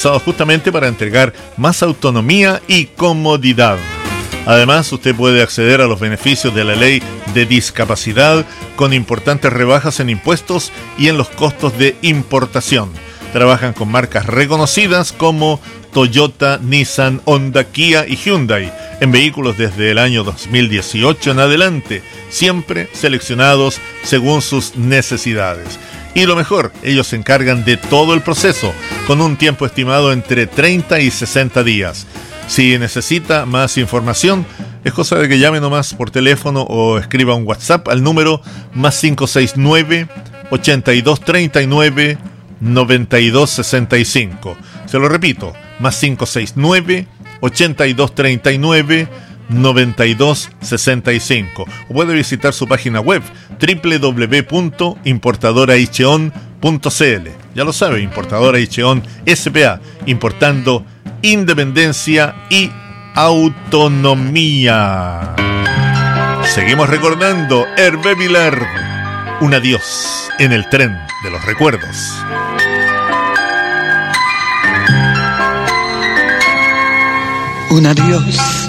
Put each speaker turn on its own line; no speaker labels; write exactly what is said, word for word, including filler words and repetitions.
pensados justamente para entregar más autonomía y comodidad. Además, usted puede acceder a los beneficios de la ley de discapacidad con importantes rebajas en impuestos y en los costos de importación. Trabajan con marcas reconocidas como Toyota, Nissan, Honda, Kia y Hyundai en vehículos desde el año dos mil dieciocho en adelante, siempre seleccionados según sus necesidades. Y lo mejor, ellos se encargan de todo el proceso, con un tiempo estimado entre treinta y sesenta días. Si necesita más información, es cosa de que llame nomás por teléfono o escriba un WhatsApp al número más cinco seis nueve, ochenta y dos treinta y nueve, noventa y dos sesenta y cinco. Se lo repito, más cinco seis nueve, ochenta y dos treinta y nueve, noventa y dos sesenta y cinco. O puede visitar su página web doble u doble u doble u punto importadora icheon punto c l. Ya lo sabe, Importadora Icheon S P A, importando independencia y autonomía. Seguimos recordando Hervé Villard, un adiós en el tren de los recuerdos.
Un adiós